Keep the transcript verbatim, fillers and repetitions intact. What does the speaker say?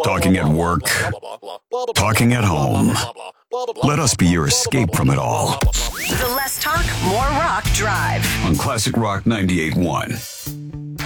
Talking at work. Talking at home. Let us be your escape from it all. The Less Talk, More Rock Drive On Classic Rock ninety-eight point one.